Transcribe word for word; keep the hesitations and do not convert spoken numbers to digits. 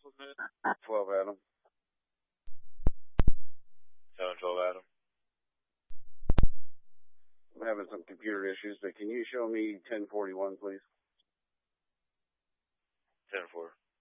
twelve Adam. seven twelve Adam. I'm having some computer issues, but can you show me ten forty-one, please? ten four.